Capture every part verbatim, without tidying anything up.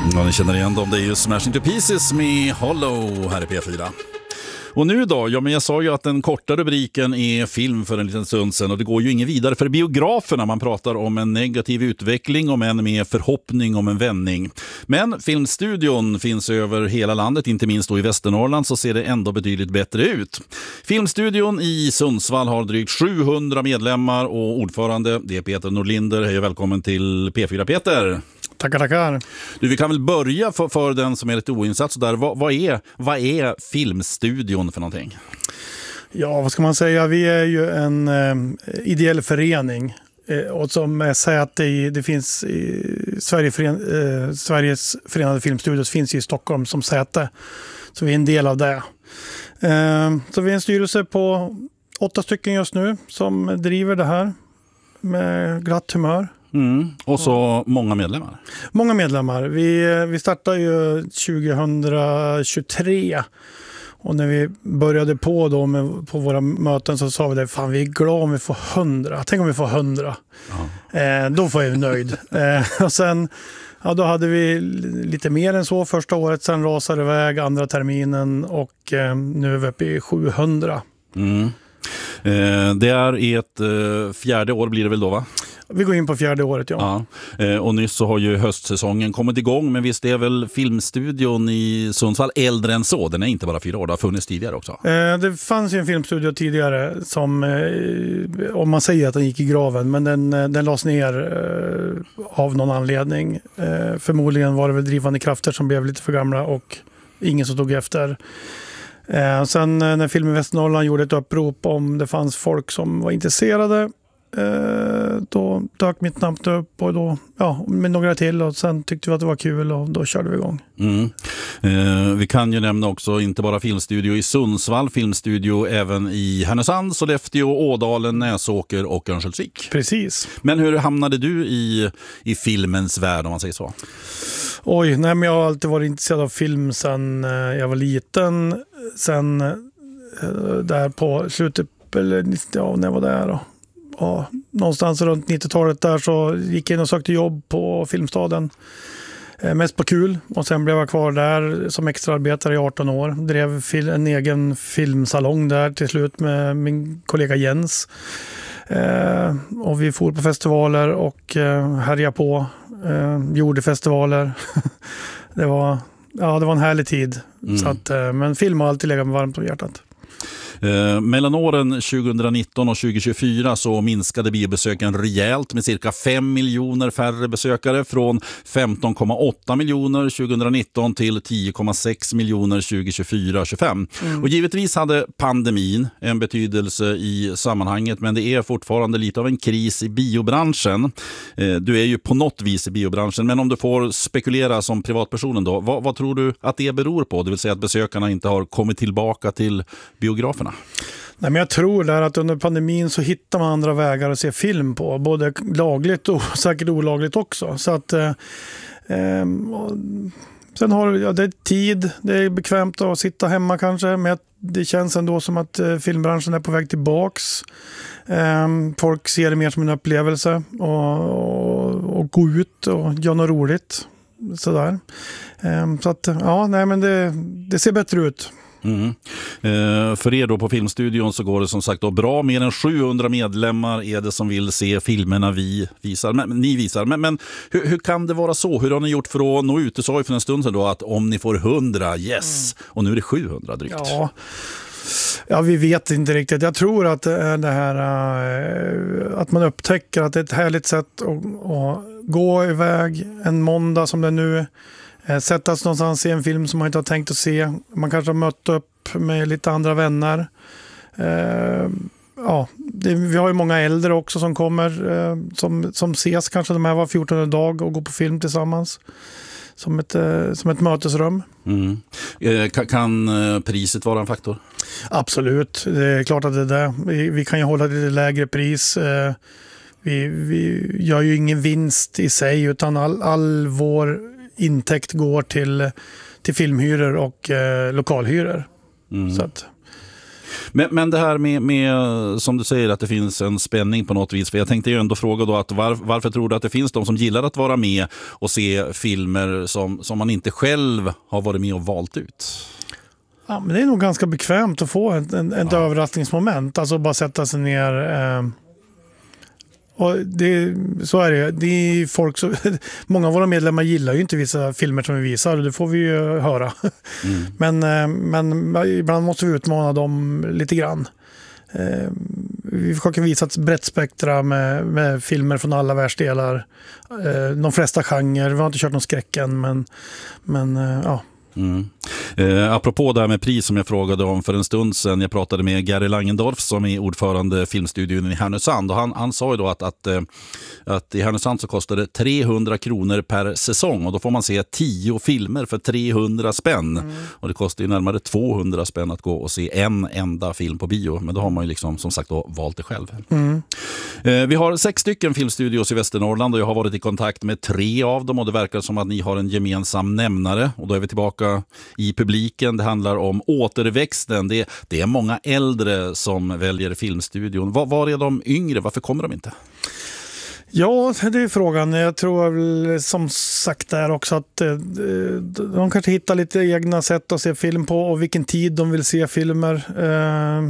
Ja, ni känner igen dem, det är ju Smashing to Pieces med Hollow här i P fyra. Och nu då, ja men jag sa ju att den korta rubriken är film för en liten stund sedan och det går ju ingen vidare för biograferna. Man pratar om en negativ utveckling, om en med förhoppning om en vändning. Men Filmstudion finns över hela landet, inte minst då i Västernorrland, så ser det ändå betydligt bättre ut. Filmstudion i Sundsvall har drygt sjuhundra medlemmar och ordförande, det är Peter Norlinder. Hej och välkommen till P fyra, Peter. Tackar, tackar. Du, vi kan väl börja för, för den som är lite oinsatt så där. Vad, vad, är, vad är Filmstudion för någonting? Ja, vad ska man säga? Vi är ju en eh, ideell förening eh, och som är säte i, det finns i Sverige fören, eh, Sveriges förenade filmstudios finns i Stockholm som säte. Så vi är en del av det. Eh, så vi är en styrelse på åtta stycken just nu som driver det här med glatt humör. Mm. Och så många medlemmar. Många medlemmar. Vi, vi startade ju tjugohundratjugotre och när vi började på då med, på våra möten så sa vi det, fan vi är glada om vi får hundra. Tänk om vi får hundra. Ja. Eh, då får jag nöjd. Eh, och sen ja, då hade vi lite mer än så första året, sen rasade iväg andra terminen och eh, nu är vi uppe i sjuhundra. Mm. Eh, det är ett eh, fjärde år blir det väl då, va? Vi går in på fjärde året, ja. ja. Eh, och nyss så har ju höstsäsongen kommit igång, men visst är väl Filmstudion i Sundsvall äldre än så? Den är inte bara fyra år, det har funnits tidigare också. Eh, det fanns ju en filmstudio tidigare som, eh, om man säger att den gick i graven, men den, den lades ner eh, av någon anledning. Eh, förmodligen var det väl drivande krafter som blev lite för gamla och ingen som tog efter. Eh, sen när Film i Västernorrland gjorde ett upprop om det fanns folk som var intresserade, eh, då dök mitt namn upp och då, ja, med några till och sen tyckte vi att det var kul och då körde vi igång. Mm. Eh, vi kan ju nämna också inte bara filmstudio i Sundsvall, filmstudio även i Härnösand, Sollefteå, Ådalen, Näsåker och Örnsköldsvik. Precis. Men hur hamnade du i, i filmens värld om man säger så? Oj, nej, men jag har alltid varit intresserad av film sedan eh, jag var liten. Sen eh, där på slutet, eller ja, när jag var där då. Ja, någonstans runt nittiotalet där så gick jag in och sökte jobb på Filmstaden. Eh, mest på kul. Och sen blev jag kvar där som extraarbetare i arton år. Drev fil- en egen filmsalong där till slut med min kollega Jens. Eh, och vi for på festivaler och eh, härjade på. Eh, gjorde festivaler. det var ja, det var en härlig tid. Mm. Så att, eh, men film har alltid legat mig varmt på hjärtat. Eh, mellan åren tjugonitton och tjugohundratjugofyra så minskade biobesöken rejält med cirka fem miljoner färre besökare från femton komma åtta miljoner tjugonitton till tio komma sex miljoner tjugohundratjugofyra tjugofem. Mm. Och givetvis hade pandemin en betydelse i sammanhanget, men det är fortfarande lite av en kris i biobranschen. Eh, du är ju på något vis i biobranschen, men om du får spekulera som privatpersonen då, vad, vad tror du att det beror på? Det vill säga att besökarna inte har kommit tillbaka till biograferna. Nej, men jag tror där att under pandemin så hittar man andra vägar att se film på. Både lagligt och säkert olagligt också. Så att, eh, eh, sen har ja, det är tid, det är bekvämt att sitta hemma kanske. Men det känns ändå som att eh, filmbranschen är på väg tillbaks. Eh, folk ser det mer som en upplevelse. Och, och, och gå ut och göra något roligt. Sådär. Eh, så att ja, nej men det, det ser bättre ut. Mm. Eh, för er då på Filmstudion så går det som sagt då bra. Mer än sjuhundra medlemmar är det som vill se filmerna vi visar, men, ni visar. Men, men hur, hur kan det vara så? Hur har ni gjort för att nå ut? Du sa ju för en stund sedan då att om ni får hundra, yes. Mm. Och nu är det sjuhundra drygt. Ja. Ja, vi vet inte riktigt. Jag tror att det är det här att man upptäcker att det är ett härligt sätt att, att gå iväg en måndag som det nu sättas någonstans i en film som man inte har tänkt att se. Man kanske har mött upp med lite andra vänner. Eh, ja, det, vi har ju många äldre också som kommer eh, som, som ses kanske de här var fjortonde dag och går på film tillsammans. Som ett, eh, som ett mötesrum. Mm. Eh, kan, kan priset vara en faktor? Absolut, det är klart att det är det. Vi, vi kan ju hålla lite lägre pris. Eh, vi, vi gör ju ingen vinst i sig utan all, all vår intäkt går till, till filmhyror och eh, lokalhyror. Mm. Så att. Men, men det här med, med, som du säger, att det finns en spänning på något vis. För jag tänkte ju ändå fråga då att var, varför tror du att det finns de som gillar att vara med och se filmer som, som man inte själv har varit med och valt ut? Ja, men det är nog ganska bekvämt att få ett, en, ett ja. överraskningsmoment. Alltså bara sätta sig ner. Eh, och det, så är det. Det är folk så, många av våra medlemmar gillar ju inte vissa filmer som vi visar. Det får vi ju höra. Mm. Men, eh, men ibland måste vi utmana dem lite grann. Eh, vi försöker visa ett brett spektra med, med filmer från alla världsdelar. Eh, de flesta genrer. Vi har inte kört någon skräcken, men, men eh, ja. Mm. Eh, apropå det här med pris som jag frågade om för en stund sedan, jag pratade med Gary Langendorf som är ordförande filmstudion i Härnösand, och han, han sa ju då att, att, att i Härnösand så kostar det trehundra kronor per säsong, och då får man se tio filmer för trehundra spänn. Mm. Och det kostar ju närmare tvåhundra spänn att gå och se en enda film på bio, men då har man ju liksom som sagt då valt det själv. Mm. Eh, vi har sex stycken filmstudios i Västernorrland och jag har varit i kontakt med tre av dem, och det verkar som att ni har en gemensam nämnare, och då är vi tillbaka i publiken. Det handlar om återväxten. Det, det är många äldre som väljer filmstudion. Var, var är de yngre? Varför kommer de inte? Ja, det är frågan. Jag tror väl som sagt där också att eh, de kanske hittar lite egna sätt att se film på och vilken tid de vill se filmer. Eh,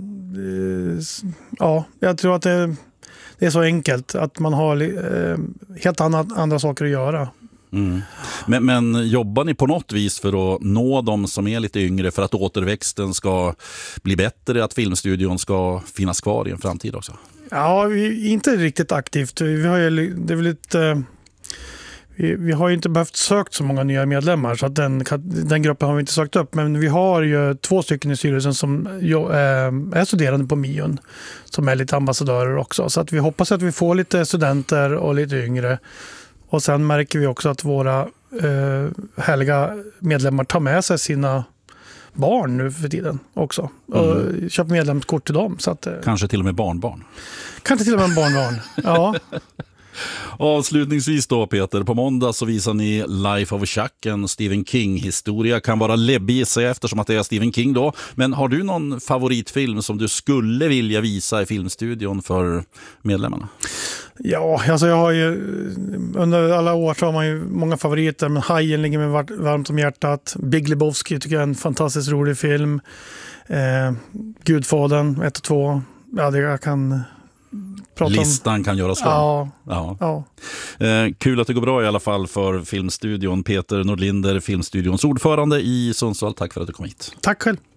eh, ja, jag tror att det, det är så enkelt att man har eh, helt andra, andra saker att göra. Mm. Men, men jobbar ni på något vis för att nå de som är lite yngre, för att återväxten ska bli bättre, att filmstudion ska finnas kvar i en framtid också? Ja, vi, inte riktigt aktivt. Vi har ju, det är väl lite, vi, vi har ju inte behövt sökt så många nya medlemmar, så att den, den gruppen har vi inte sökt upp. Men vi har ju två stycken i styrelsen som jo, är studerande på Mion, som är lite ambassadörer också. Så att vi hoppas att vi får lite studenter och lite yngre. Och sen märker vi också att våra eh, härliga medlemmar tar med sig sina barn nu för tiden också. Och mm. köper medlemskort till dem. Så att, eh, kanske till och med barnbarn. Kanske till och med barnbarn, ja. Avslutningsvis då, Peter, på måndag så visar ni Life of Chuck, en Stephen King-historia. Kan vara läbbig i sig eftersom att det är Stephen King då. Men har du någon favoritfilm som du skulle vilja visa i filmstudion för medlemmarna? Ja, alltså jag har ju under alla år så har man ju många favoriter, men Hajen ligger mig varmt om hjärtat. Big Lebowski tycker jag är en fantastiskt rolig film. Eh, Gudfadern ett och två. Ja, det jag kan prata Listan om. Kan göras lång. Ja. Ja. ja. Eh, kul att det går bra i alla fall för filmstudion. Peter Nordlinder, filmstudions ordförande i Sundsvall. Tack för att du kom hit. Tack själv.